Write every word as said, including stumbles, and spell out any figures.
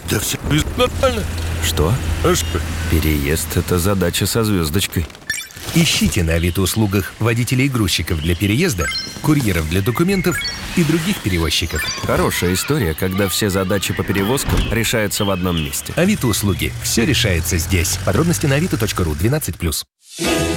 Да все нормально. Что? А что? Переезд – это задача со звездочкой. Ищите на Авито-услугах водителей и грузчиков для переезда, курьеров для документов и других перевозчиков. Хорошая история, когда все задачи по перевозкам решаются в одном месте. Авито-услуги. Все решается здесь. Подробности на авито точка ру, двенадцать плюс.